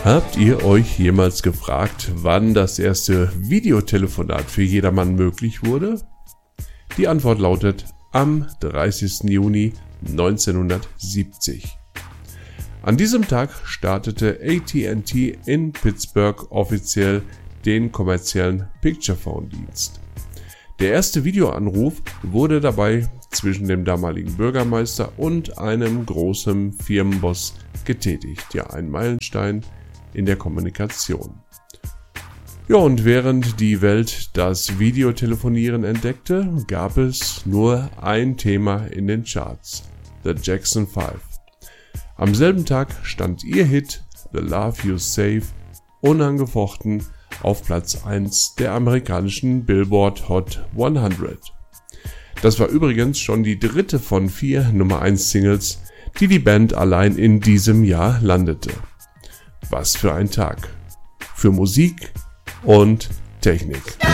Habt ihr euch jemals gefragt, wann das erste Videotelefonat für jedermann möglich wurde? Die Antwort lautet am 30. Juni 1970. An diesem Tag startete AT&T in Pittsburgh offiziell den kommerziellen Picturephone-Dienst. Der erste Videoanruf wurde dabei zwischen dem damaligen Bürgermeister und einem großen Firmenboss getätigt. Ja, ein Meilenstein in der Kommunikation. Ja, und während die Welt das Videotelefonieren entdeckte, gab es nur ein Thema in den Charts: The Jackson 5. Am selben Tag stand ihr Hit The Love You Save unangefochten auf Platz 1 der amerikanischen Billboard Hot 100. Das war übrigens schon die dritte von 4 Nummer 1 Singles, die die Band allein in diesem Jahr landete. Was für ein Tag für Musik und Technik.